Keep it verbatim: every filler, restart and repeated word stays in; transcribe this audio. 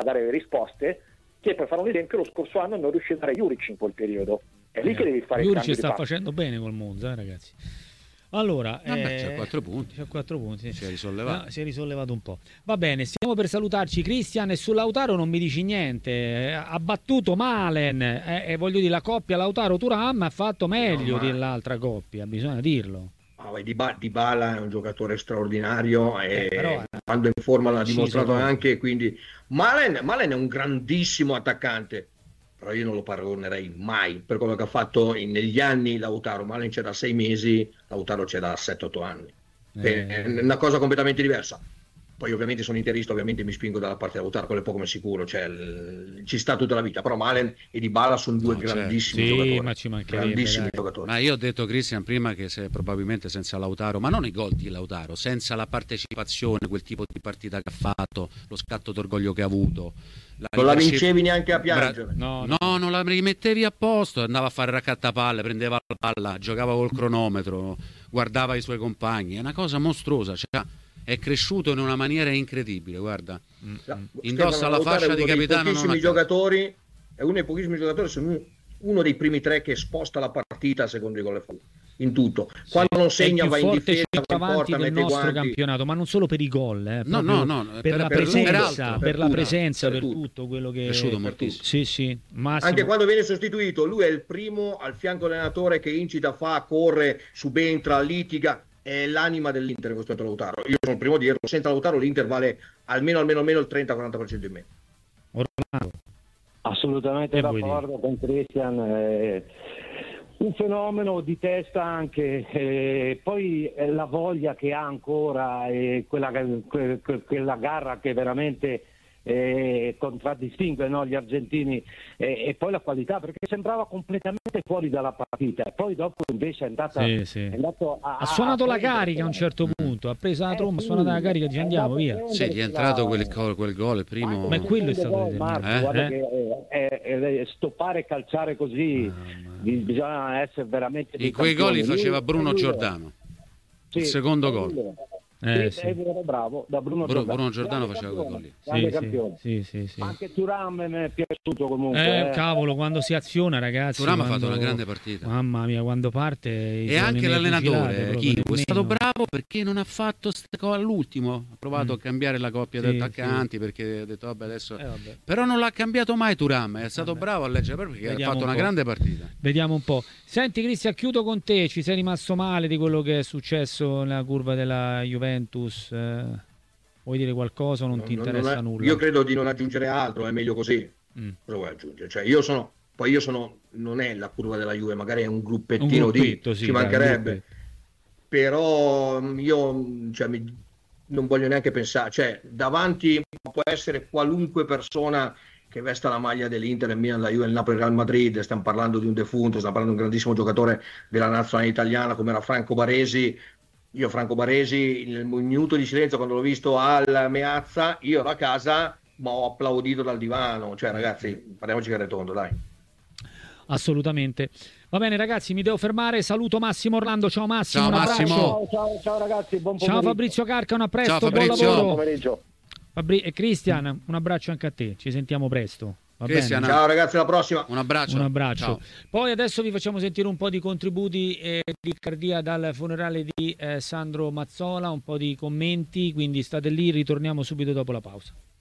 dare le risposte, che per fare un esempio lo scorso anno non riuscì a dare Juric in quel periodo. È lì eh, che devi fare il Juric cambio sta di passo. facendo bene col Monza, eh, ragazzi. Allora, Vabbè, eh, c'ha quattro punti. C'ha quattro punti. Si è risollevato. No, si è risollevato un po'. Va bene, stiamo per salutarci. Cristian, e su Lautaro non mi dici niente. Eh, Ha battuto Malen. E eh, voglio dire, la coppia Lautaro-Thuram ha fatto meglio No, ma... dell'altra coppia, bisogna dirlo. Oh, Dybala è un giocatore straordinario e eh, però, quando è in forma l'ha dimostrato proprio. anche, quindi Malen, Malen è un grandissimo attaccante, però io non lo paragonerei mai per quello che ha fatto in, negli anni Lautaro. Malen c'è da sei mesi, Lautaro c'è da sette otto anni, eh. è una cosa completamente diversa. Poi ovviamente sono interista, ovviamente mi spingo dalla parte di Lautaro, quello è poco ma sicuro, cioè, l... ci sta tutta la vita, però Malen e Dybala sono due no, grandissimi certo. giocatori, sì, ma ci grandissimi dai. giocatori. Ma io ho detto, Cristian, prima che se probabilmente senza Lautaro, ma non i gol di Lautaro, senza la partecipazione, quel tipo di partita che ha fatto, lo scatto d'orgoglio che ha avuto, la non la leadership... vincevi neanche a piangere. Bra... No, no. no, non la rimettevi a posto, andava a fare raccattapalle, prendeva la palla, giocava col cronometro, guardava i suoi compagni, è una cosa mostruosa, cioè, è cresciuto in una maniera incredibile, guarda, No, indossa Stefano la fascia Lautaro di è uno dei capitano. pochissimi Non giocatori, è uno dei pochissimi giocatori, sono uno dei primi tre che sposta la partita secondo i gol e falli, in tutto. Quando sì, non segna va in difesa, va in avanti porta, del mette i nostro guanti. campionato, ma non solo per i gol, eh, No, no, no, per, per- la per- presenza, per per, altro, per la tutto, presenza, per per tutto. tutto quello che Cresciuto per moltissimo. tutto. Sì, sì, Massimo. Anche quando viene sostituito, lui è il primo al fianco dell'allenatore che incita, fa, corre, subentra, litiga, è l'anima dell'Inter in questo momento Lautaro. Io sono il primo a dirlo, senza Lautaro l'Inter vale almeno almeno almeno il trenta quaranta per cento in meno. Orlando. Assolutamente Che vuoi d'accordo con Christian, eh, un fenomeno di testa anche, eh, poi eh, la voglia che ha ancora, eh, quella, que, que, quella garra che veramente eh, contraddistingue, no, gli argentini, eh, e poi la qualità, perché sembrava completamente fuori dalla partita, e poi dopo invece è andata Sì, sì. è andato a, Ha suonato a la prendere- carica a un certo punto, ha preso la Eh, tromba, ha sì, suonato la carica e dice è andiamo andato a via. prendere Sì, gli è entrato quel, gol- quel gol, il primo. Ma quello è stato Gol, determinante. Marco, Eh? guarda Eh? che è, è- è- stoppare e calciare così, bi- bisogna essere veramente dei In quei gol li campioni. faceva Lui- Bruno lui- Giordano. sì, il secondo è gol. lui. Eh, Sì, sì. è vero, bravo, da Bruno Bruno- Giordano. Bruno Giordano Grande faceva quei campione, gol lì. grande Sì, sì, campione. sì, sì, sì. Anche Thuram mi è piaciuto comunque. Eh, eh. cavolo, quando si aziona, ragazzi. Thuram ha quando- fatto una grande partita. Mamma mia, quando parte. i E anche giorni l'allenatore fucilate, Chico è proprio, stato nemmeno- bravo perché non ha fatto ste cose all'ultimo. Ha provato Mm. a cambiare la coppia Sì, di attaccanti perché ha detto vabbè adesso. Eh, vabbè. Però non l'ha cambiato mai Thuram, è stato Vabbè. bravo a leggere perché Vediamo ha fatto un una po'. grande partita. Vediamo un po'. Senti, Cristian, chiudo con te. Ci sei rimasto male di quello che è successo nella curva della Juventus? Eh, vuoi dire qualcosa o non Non- ti non- interessa non è- nulla? Io credo di non aggiungere altro, è meglio così. Mm. Cosa vuoi aggiungere? Cioè, io sono, poi io sono, non è la curva della Juve, magari è un Un gruppettino gruppetto, di, sì, ci dai, un mancherebbe. gruppetto. Però mh, io mh, cioè, mi- non voglio neanche pensare, cioè, davanti può essere qualunque persona che vesta la maglia dell'Inter, il Milan, la Juve, il Napoli, il Real Madrid, stiamo parlando di un defunto, stiamo parlando di un grandissimo giocatore della nazionale italiana come era Franco Baresi. Io Franco Baresi, nel minuto di silenzio quando l'ho visto al Meazza, io ero a casa ma ho applaudito dal divano, cioè ragazzi, parliamoci che è tondo, dai. Assolutamente. Va bene, ragazzi, mi devo fermare. Saluto Massimo Orlando. Ciao Massimo. Ciao, un abbraccio. Massimo. Ciao, ciao, ciao ragazzi, buon Ciao pomeriggio. Fabrizio Carcano, a presto, Ciao, buon Fabrizio. Buon lavoro. pomeriggio. Fabri- e Cristian, un abbraccio anche a te. Ci sentiamo presto. Va Cristian, bene? Ciao ragazzi, alla prossima. Un abbraccio. Un abbraccio. Ciao. Poi adesso vi facciamo sentire un po' di contributi eh, di cardia dal funerale di eh, Sandro Mazzola, un po' di commenti, quindi state lì, ritorniamo subito dopo la pausa.